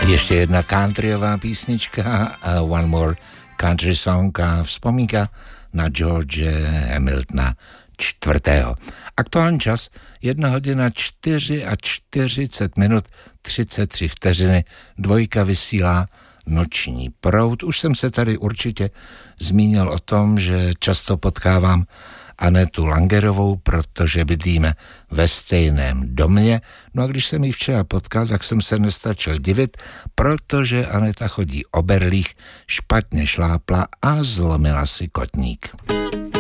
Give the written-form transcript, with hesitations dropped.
Ještě jedna countryová písnička a One More Country Song a vzpomínka na George Hamiltona IV. Aktuální čas 1 hodina 40 minut 33 vteřiny. Dvojka vysílá Noční proud. Už jsem se tady určitě zmínil o tom, že často potkávám Anetu Langerovou, protože bydlíme ve stejném domě. No a když jsem ji včera potkal, tak jsem se nestačil divit, protože Aneta chodí o berlích, špatně šlápla a zlomila si kotník.